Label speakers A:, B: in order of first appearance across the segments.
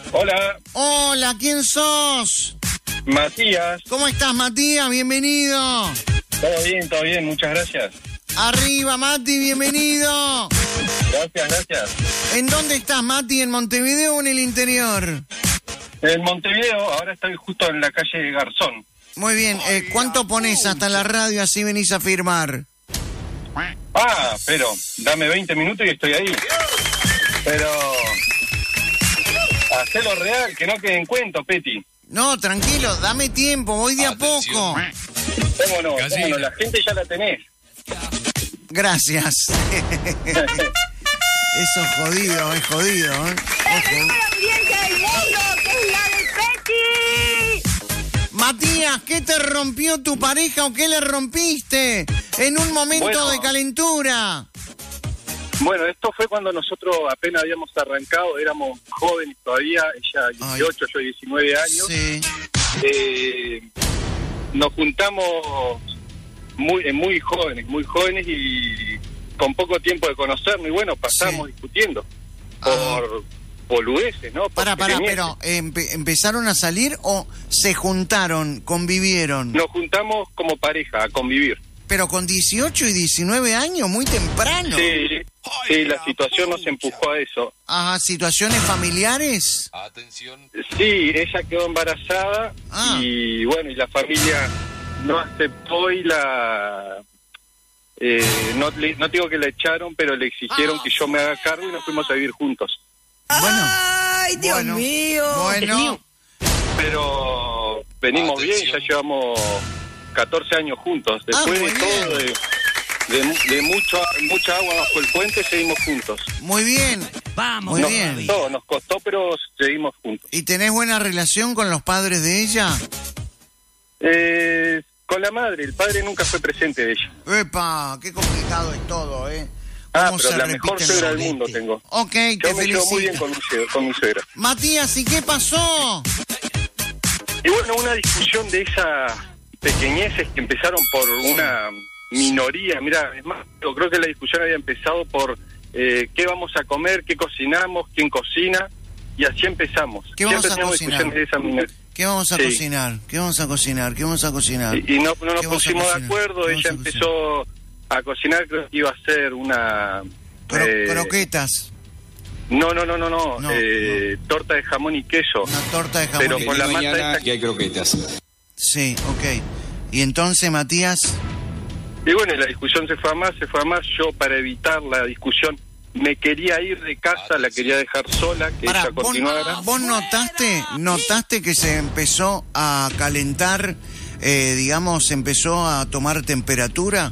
A: Hola.
B: Hola, ¿quién sos?
A: Matías.
B: ¿Cómo estás, Matías? Bienvenido.
A: Todo bien, muchas gracias.
B: Arriba, Mati, bienvenido.
A: Gracias.
B: ¿En dónde estás, Mati? ¿En Montevideo o en el interior?
A: En Montevideo, ahora estoy justo en la calle Garzón.
B: Muy bien, ¿cuánto pones hasta la radio así venís a firmar?
A: Pero dame 20 minutos y estoy ahí. Pero hacelo real, que no quede en cuento, Peti.
B: No, tranquilo, dame tiempo, voy de a poco.
A: ¿Cómo no? La gente ya la tenés.
B: Gracias. Eso es jodido,
C: ¡La audiencia del mundo, que es la de Peti!
B: Matías, ¿qué te rompió tu pareja o qué le rompiste en un momento de calentura?
A: Bueno, esto fue cuando nosotros apenas habíamos arrancado, éramos jóvenes todavía, ella 18, yo 19 años.
B: Sí.
A: Nos juntamos muy jóvenes y con poco tiempo de conocernos, y bueno, pasamos discutiendo por boludeces, ¿no?
B: Para, pero ¿empezaron a salir o se juntaron, convivieron?
A: Nos juntamos como pareja a convivir.
B: Pero con 18 y 19 años, muy temprano.
A: Sí, la situación nos empujó a eso.
B: Ajá, ¿situaciones familiares?
D: Atención.
A: Sí, ella quedó embarazada y bueno, y la familia no aceptó y no digo que la echaron, pero le exigieron que yo me haga cargo y nos fuimos a vivir juntos.
B: Bueno,
C: ¡Ay, Dios mío!
B: Bueno,
A: pero venimos bien, ya llevamos 14 años juntos. Después de todo, de mucha agua bajo el puente, seguimos juntos.
B: muy bien.
C: Vamos,
B: muy bien.
A: Nos costó, pero seguimos juntos.
B: ¿Y tenés buena relación con los padres de ella?
A: Con la madre, el padre nunca fue presente de ella.
B: ¡Epa! ¡Qué complicado es todo,
A: Pero la mejor suegra del mundo tengo.
B: Ok,
A: Yo me llevo muy bien con mi suegra.
B: Matías, ¿y qué pasó?
A: Y bueno, una discusión de esas pequeñeces que empezaron por una minoría. Mira, es más, yo creo que la discusión había empezado por qué vamos a comer, qué cocinamos, quién cocina, y así empezamos.
B: ¿Qué vamos
A: Siempre
B: a
A: teníamos
B: cocinar?
A: discusiones de esa minoría.
B: ¿Qué vamos a cocinar? ¿Qué vamos a cocinar? ¿Qué vamos a cocinar?
A: Y no nos
B: ¿Qué vamos a
A: pusimos de
B: cocinar?
A: acuerdo,
B: ¿Qué
A: ella
B: vamos a
A: empezó a cocinar, creo que iba a hacer una...
B: croquetas.
A: No.
B: No.
A: Torta de jamón y queso.
B: Una torta de jamón.
A: Pero con la masa esa...
D: que hay croquetas.
B: Sí, ok. Y entonces, Matías...
A: Y bueno, la discusión se fue a más. Yo, para evitar la discusión, me quería ir de casa, la quería dejar sola, que ella continuara.
B: ¿Vos notaste que se empezó a calentar, digamos, empezó a tomar temperatura?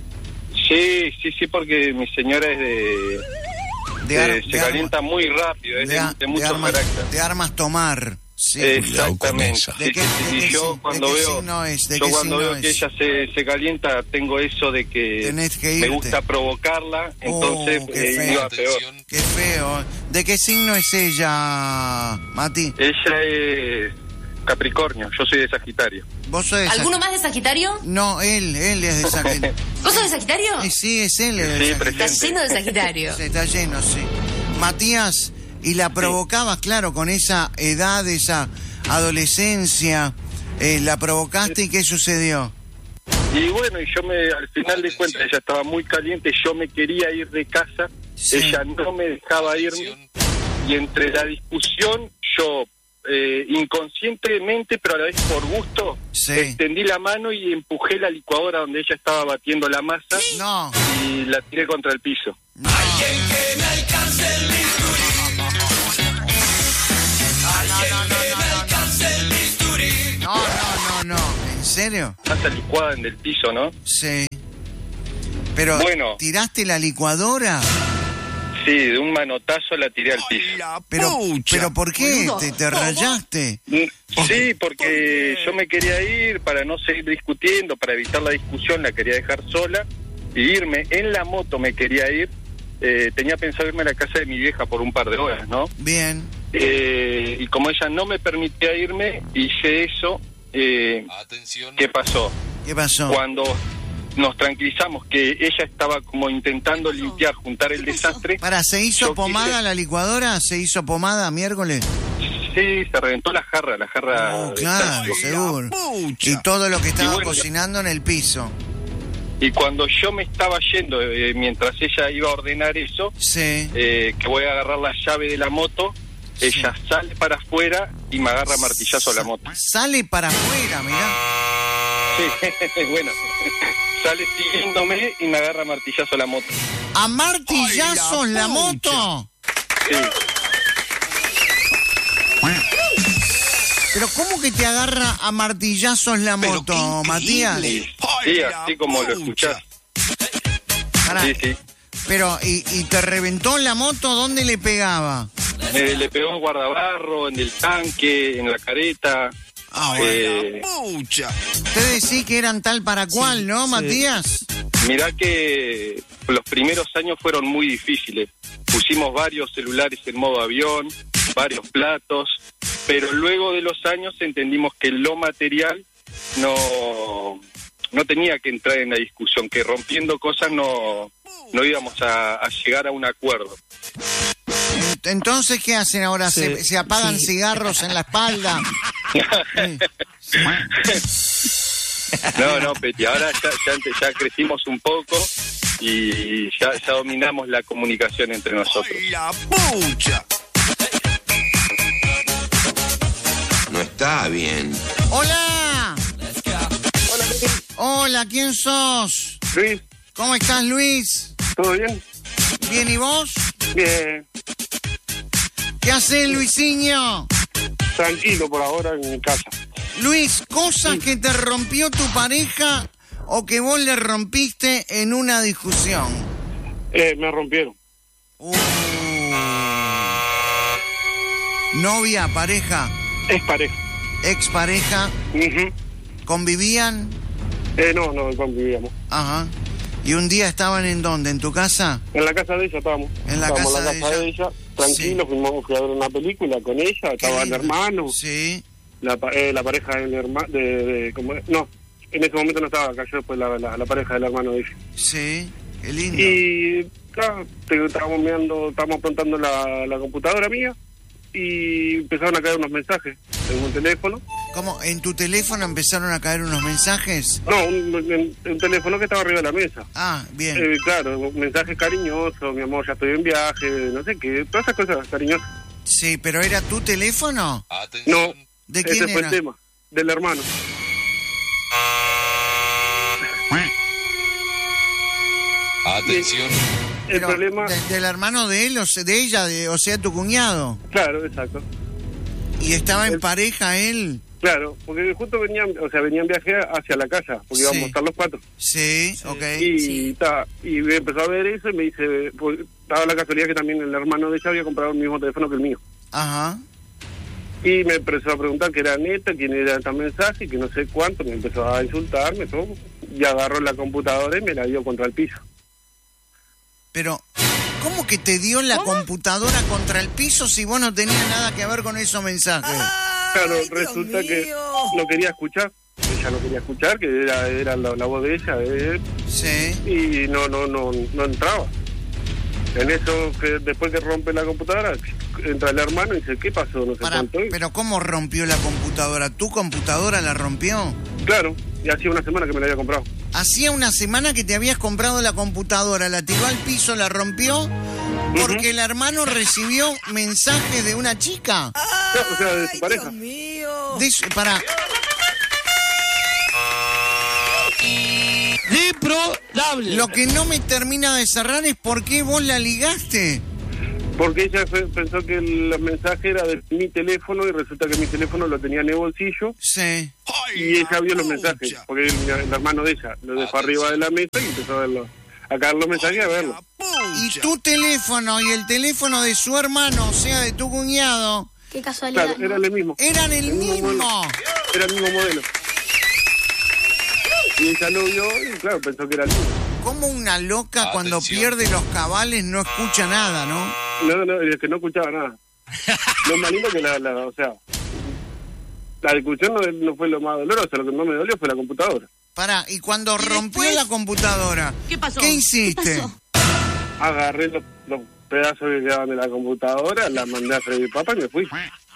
A: Sí, porque mi señora es se calienta muy rápido, es de mucho carácter.
B: De armas tomar. Sí.
A: Exactamente.
B: ¿De qué
A: Cuando veo que ella se calienta, tengo eso de que me gusta provocarla, entonces iba peor.
B: Qué feo. ¿De qué signo es ella, Mati?
A: Ella es Capricornio, yo soy de Sagitario.
B: ¿Vos sos de
E: ¿Alguno más de Sagitario?
B: No, él es de Sagitario.
E: ¿Vos sos de Sagitario?
B: Sí, es él.
A: Sí,
E: Está lleno de Sagitario.
B: Sí, está lleno, sí. Matías, y la provocabas, claro, con esa edad, esa adolescencia, la provocaste, ¿y qué sucedió?
A: Y bueno, al final de cuentas, ella estaba muy caliente, yo me quería ir de casa, ella no me dejaba irme, y entre la discusión, yo inconscientemente, pero a la vez por gusto, extendí la mano y empujé la licuadora donde ella estaba batiendo la masa, y la tiré contra el piso.
F: Alguien que me alcance el bisturí.
B: No, ¿en serio?
A: Masa licuada en el piso, ¿no?
B: Sí. Pero,
A: bueno,
B: ¿tiraste la licuadora?
A: Sí, de un manotazo la tiré al piso.
B: Pero ¿por qué? ¿Te rayaste?
A: Sí, porque yo me quería ir para no seguir discutiendo, para evitar la discusión, la quería dejar sola y irme. En la moto me quería ir. Tenía pensado irme a la casa de mi vieja por un par de horas, ¿no?
B: Bien.
A: Y como ella no me permitía irme, hice eso.
D: Atención.
A: ¿Qué pasó?
B: ¿Qué pasó?
A: Cuando nos tranquilizamos que ella estaba como intentando limpiar, juntar el desastre.
B: ¿Se hizo
A: Yo
B: pomada
A: quise-
B: la licuadora? ¿Se hizo pomada miércoles?
A: Sí, se reventó la jarra de
B: Claro,
A: plástico.
B: seguro.
D: pucha.
B: Y todo lo que estaba
A: Y bueno,
B: cocinando en el piso.
A: Y cuando yo me estaba yendo, mientras ella iba a ordenar eso,
B: Sí.
A: que voy a agarrar la llave de la moto, ella sale para afuera y me agarra martillazo a la moto.
B: Sale para afuera, mirá.
A: Sí, bueno, sale siguiéndome y me agarra martillazo a la moto.
B: ¿A martillazos
D: Ay, la
B: la moto?
A: Sí.
B: ¿Pero cómo que te agarra a martillazos la
D: Pero
B: moto,
D: qué
B: Matías?
D: increíble.
A: Sí,
D: Ay,
A: así
D: la
A: como lo
D: pucha.
A: escuchás.
B: Pará,
A: Sí, sí.
B: pero, ¿y te reventó la moto? ¿Dónde le pegaba?
A: Le pegó en guardabarro, en el tanque, en la careta.
B: Ah,
A: Eh,
D: Pucha.
B: Usted decía que eran tal para cual, ¿no, Matías?
A: Mirá que los primeros años fueron muy difíciles. Pusimos varios celulares en modo avión, varios platos, pero luego de los años entendimos que lo material no tenía que entrar en la discusión, que rompiendo cosas no íbamos a llegar a un acuerdo.
B: Entonces, ¿qué hacen ahora? ¿Se apagan cigarros en la espalda?
A: No, Peti, ahora ya crecimos un poco y ya dominamos la comunicación entre nosotros.
D: Ay, la pucha.
G: No está bien.
B: ¡Hola! Hola, ¿quién sos?
H: Luis,
B: ¿Cómo estás, Luis?
H: ¿todo bien?
B: ¿Bien y vos?
H: Bien,
B: ¿Qué haces, Luisinho?
H: tranquilo por ahora en mi casa.
B: Luis, cosas que te rompió tu pareja o que vos le rompiste en una discusión.
H: Me rompieron.
B: Novia, pareja,
H: Es pareja.
B: expareja,
H: Ujú.
B: convivían.
H: No convivíamos.
B: Ajá. ¿Y un día estaban en dónde? ¿En tu casa?
H: En la casa de ella estábamos.
B: En la
H: Estábamos
B: casa
H: en la
B: de
H: casa de ella, tranquilo, fui a ver una película con ella, estaba el
B: lindo.
H: hermano,
B: Sí.
H: la pareja del hermano, no, en ese momento no estaba, cayó después la pareja del hermano de ella.
B: Sí. Qué lindo.
H: Y claro, estábamos apuntando la computadora mía y empezaron a caer unos mensajes en un teléfono.
B: ¿Cómo? ¿En tu teléfono empezaron a caer unos mensajes?
H: No, un teléfono que estaba arriba de la mesa.
B: Ah, bien.
H: Claro, mensajes cariñosos, mi amor, ya estoy en viaje, no sé qué, todas esas cosas cariñosas.
B: Sí, pero ¿era tu teléfono?
H: No,
B: ¿De
H: ese
B: quién
H: fue
B: era?
H: el tema, del hermano.
G: Atención.
H: El
B: Pero,
H: problema,
B: ¿del hermano de él, de ella, o sea, tu cuñado?
H: claro, exacto.
B: ¿Y estaba en
H: El-
B: pareja él?
H: Claro, porque justo venía en viaje hacia la casa, porque íbamos
B: Sí.
H: a estar los cuatro.
B: Sí, ok.
H: Y me empezó a ver eso y me dice, pues, daba la casualidad que también el hermano de ella había comprado el mismo teléfono que el mío.
B: Ajá.
H: Y me empezó a preguntar que era neta, quién era ese mensaje, que no sé cuánto, me empezó a insultarme, todo. Y agarró la computadora y me la dio contra el piso.
B: Pero, ¿cómo que te dio la computadora contra el piso si vos no tenías nada que ver con esos mensajes?
H: Claro, resulta que no quería escuchar, ella no quería escuchar, que era la voz de ella,
B: Sí.
H: y no entraba. En eso, que después que rompe la computadora, entra el hermano y dice, ¿qué pasó? No sé
B: Pará,
H: cuánto.
B: pero ¿cómo rompió la computadora? ¿Tu computadora la rompió?
H: Claro, y hacía una semana que me la había comprado.
B: Hacía una semana que te habías comprado la computadora, la tiró al piso, la rompió, porque el hermano recibió mensajes de una chica.
H: O sea, de su pareja.
B: Pará, lo que no me termina de cerrar es por qué vos la ligaste.
H: Porque ella pensó que el mensaje era de mi teléfono y resulta que mi teléfono lo tenía en el bolsillo
B: Sí.
H: y ella vio los mensajes, porque el hermano de ella lo dejó arriba de la mesa y empezó a verlo, a caer los mensajes y a verlo.
B: Y tu teléfono y el teléfono de su hermano, o sea, de tu cuñado,
C: Qué casualidad.
H: Claro, era el mismo.
B: eran el mismo.
H: Era el mismo modelo. Y ella lo vio y claro, pensó que era el mismo.
B: Como una loca cuando
G: Atención.
B: pierde los cabales no escucha nada, ¿no?
H: No, es que no escuchaba nada. Lo más lindo que o sea, la discusión no fue lo más doloroso, lo que más me dolió fue la computadora.
B: Pará, y cuando
D: ¿Y
B: rompió
D: después?
B: la computadora,
D: ¿Qué pasó?
B: ¿qué hiciste?
D: ¿Qué pasó?
H: Agarré los pedazos que quedaban de la computadora, la mandé a freír papa y me fui.